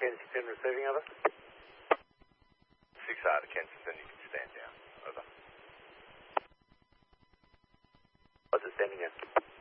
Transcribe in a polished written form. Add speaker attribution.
Speaker 1: Kensington receiving, over.
Speaker 2: 6R to Kensington, you can stand down. Over.
Speaker 1: What's it standing at?